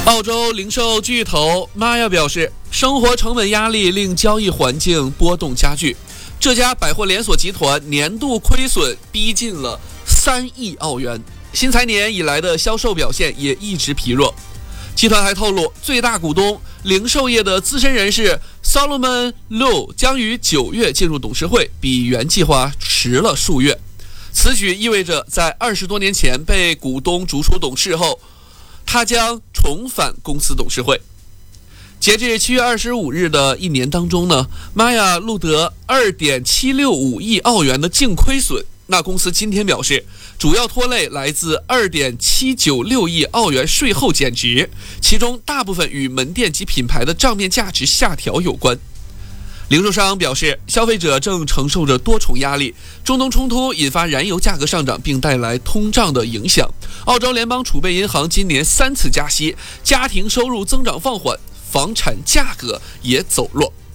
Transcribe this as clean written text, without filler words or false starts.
澳洲零售巨头玛雅表示，生活成本压力令交易环境波动加剧。这家百货连锁集团年度亏损逼近了3亿澳元，新财年以来的销售表现也一直疲弱。集团还透露，最大股东零售业的资深人士 Solomon Lew 将于9月进入董事会，比原计划迟了数月。此举意味着在20多年前被股东逐出董事后，他将重返公司董事会。截至7月25日的一年当中呢，玛雅录得2.765亿澳元的净亏损。那公司今天表示，主要拖累来自2.796亿澳元税后减值，其中大部分与门店及品牌的账面价值下调有关。零售商表示，消费者正承受着多重压力，中东冲突引发燃油价格上涨，并带来通胀的影响。澳洲联邦储备银行今年3次加息，家庭收入增长放缓，房产价格也走弱。